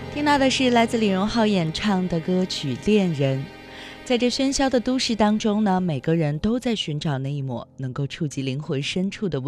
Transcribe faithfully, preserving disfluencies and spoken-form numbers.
听到的是来自李荣浩演唱的歌曲《恋人》。在这喧嚣的都市当中呢，每个人都在寻找那一抹能够触及灵魂深处的温